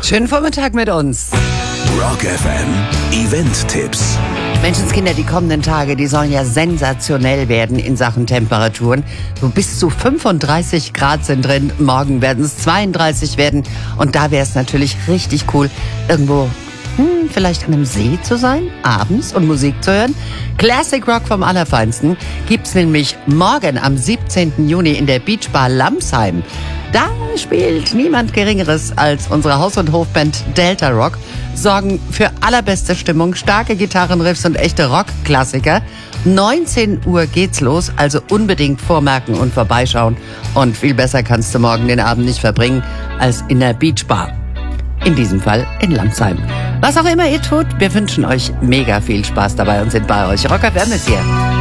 Schönen Vormittag mit uns. Rock FM Event-Tipps. Menschenskinder, die kommenden Tage, die sollen ja sensationell werden in Sachen Temperaturen. So bis zu 35 Grad sind drin, morgen werden es 32 werden. Und da wäre es natürlich richtig cool, irgendwo vielleicht an einem See zu sein, abends und Musik zu hören. Classic Rock vom Allerfeinsten gibt's nämlich morgen am 17. Juni in der Beachbar Lamsheim. Da spielt niemand Geringeres als unsere Haus- und Hofband Delta Rock, sorgen für allerbeste Stimmung, starke Gitarrenriffs und echte Rockklassiker. 19 Uhr geht's los, also unbedingt vormerken und vorbeischauen. Und viel besser kannst du morgen den Abend nicht verbringen als in der Beachbar. In diesem Fall in Lamsheim. Was auch immer ihr tut, wir wünschen euch mega viel Spaß dabei und sind bei euch. Rock FM ist hier.